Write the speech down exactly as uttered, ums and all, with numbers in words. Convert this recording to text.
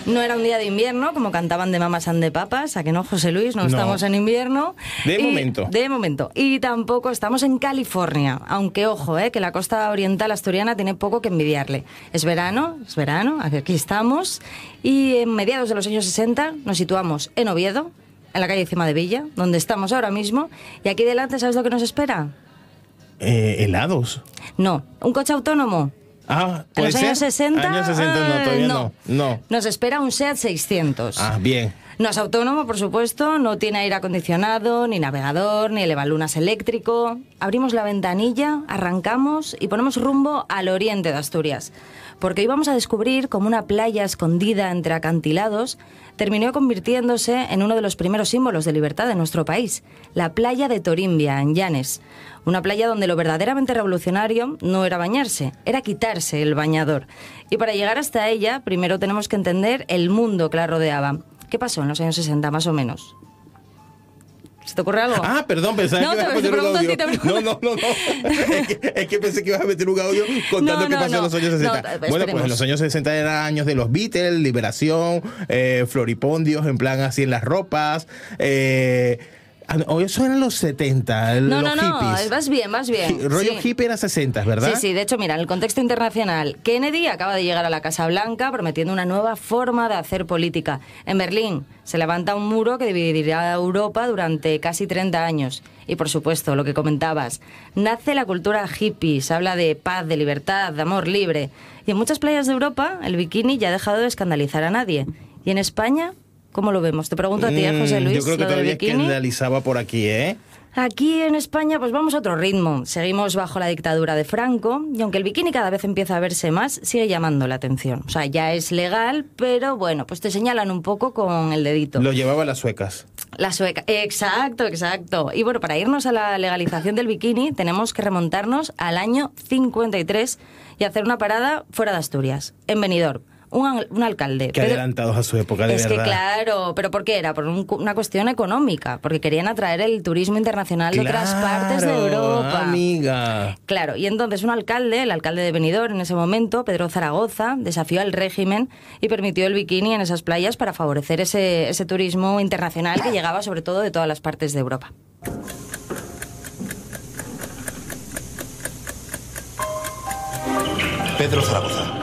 No era un día de invierno, como cantaban de Mamas and de Papas, ¿a que no, José Luis? No, no. Estamos en invierno. De y, momento. De momento. Y tampoco estamos en California, aunque ojo, eh, que la costa oriental asturiana tiene poco que envidiarle. Es verano, es verano, aquí estamos, y en mediados de los años sesenta nos situamos en Oviedo, en la calle Cima de Villa, donde estamos ahora mismo, y aquí delante, ¿sabes lo que nos espera? Eh, ¿Helados? No, un coche autónomo. Ah, en los años sesenta, años sesenta no, todavía no. no. no. Nos espera un SEAT seiscientos. Ah, bien. No es autónomo, por supuesto, no tiene aire acondicionado, ni navegador, ni elevalunas eléctrico. Abrimos la ventanilla, arrancamos y ponemos rumbo al oriente de Asturias. Porque hoy vamos a descubrir cómo una playa escondida entre acantilados terminó convirtiéndose en uno de los primeros símbolos de libertad de nuestro país, la playa de Torimbia, en Llanes. Una playa donde lo verdaderamente revolucionario no era bañarse, era quitarse el bañador. Y para llegar hasta ella, primero tenemos que entender el mundo que la rodeaba. ¿Qué pasó en los años sesenta, más o menos? ¿Se te ocurre algo? Ah, perdón, pensaba no, que ibas a meter un audio. No, no, no, no. Es que, es que pensé que ibas a meter un audio contando no, qué no, pasó no. en los años sesenta. No, bueno, esperemos. pues en los años sesenta eran años de los Beatles, Liberación, eh, floripondios en plan así en las ropas. Eh, o eso eran los setenta, no, los no, no, hippies. Vas bien, vas bien. Hi- rollo sí. hippie era sesenta, ¿verdad? Sí, sí, de hecho, mira, en el contexto internacional, Kennedy acaba de llegar a la Casa Blanca prometiendo una nueva forma de hacer política. En Berlín se levanta un muro que dividirá a Europa durante casi treinta años. Y, por supuesto, lo que comentabas, nace la cultura hippie, se habla de paz, de libertad, de amor libre. Y en muchas playas de Europa el bikini ya ha dejado de escandalizar a nadie. ¿Y en España? ¿Cómo lo vemos? Te pregunto a ti, ¿eh, José Luis? Yo creo que lo del todavía bikini. escandalizaba por aquí, ¿eh? Aquí en España pues vamos a otro ritmo. Seguimos bajo la dictadura de Franco y aunque el bikini cada vez empieza a verse más, sigue llamando la atención. O sea, ya es legal, pero bueno, pues te señalan un poco con el dedito. Lo llevaban las suecas. La sueca, exacto, exacto. Y bueno, para irnos a la legalización del bikini tenemos que remontarnos al año cincuenta y tres y hacer una parada fuera de Asturias, en Benidorm. Un, un alcalde. Qué Pedro, adelantados a su época, de es verdad. que claro, pero ¿por qué era? Por un, una cuestión económica, porque querían atraer el turismo internacional de Claro, otras partes de Europa. Amiga. Claro, y entonces un alcalde, el alcalde de Benidorm en ese momento, Pedro Zaragoza, desafió al régimen y permitió el bikini en esas playas para favorecer ese, ese turismo internacional que llegaba sobre todo de todas las partes de Europa. Pedro Zaragoza.